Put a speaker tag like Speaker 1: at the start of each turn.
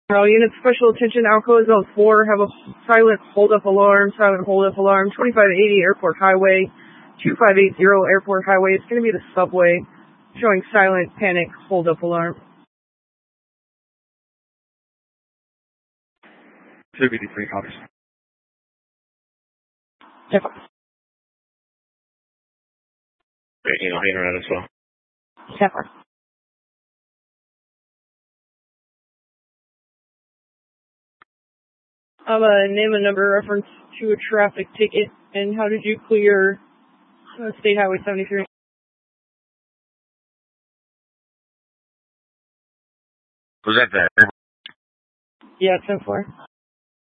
Speaker 1: All units, special attention, Alcoa Zone 4, have a silent hold-up alarm, 2580 Airport Highway, 2580 Airport Highway. It's going to be the subway, showing silent panic hold-up alarm.
Speaker 2: 283 copies.
Speaker 1: Yep.
Speaker 2: Hang around as well.
Speaker 1: Yep. Name and number reference to a traffic ticket, and how did you clear State Highway 73?
Speaker 2: Was that that?
Speaker 1: Yeah, 10-4.